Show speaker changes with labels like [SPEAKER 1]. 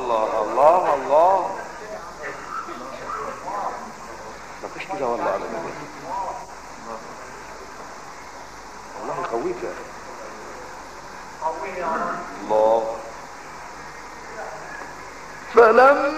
[SPEAKER 1] الله الله الله. مفيش كده والله على النبي. والله قويت يا اخي. الله. فلم